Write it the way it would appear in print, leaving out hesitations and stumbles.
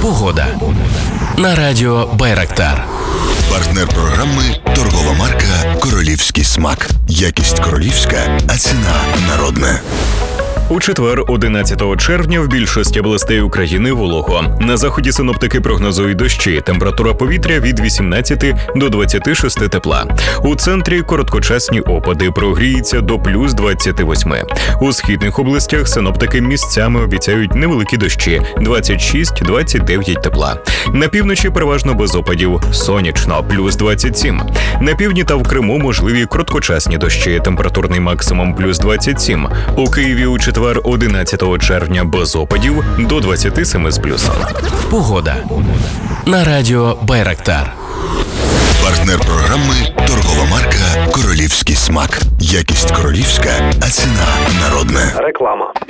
Погода на радіо Байрактар. Партнер програми – торгова марка «Королівський смак». Якість королівська, а ціна народна. У четвер, 11 червня, в більшості областей України волого. На заході синоптики прогнозують дощі. Температура повітря від 18 до 26 тепла. У центрі короткочасні опади, прогріється до плюс 28. У східних областях синоптики місцями обіцяють невеликі дощі – 26-29 тепла. На півночі переважно без опадів, сонячно – плюс 27. На півдні та в Криму можливі короткочасні дощі, температурний максимум плюс 27. У Києві у четвер 11 червня без опадів до 27 з плюсом. Погода на радіо Байрактар. Партнер програми – торгова марка «Королівський смак». Якість королівська, а ціна народна. Реклама.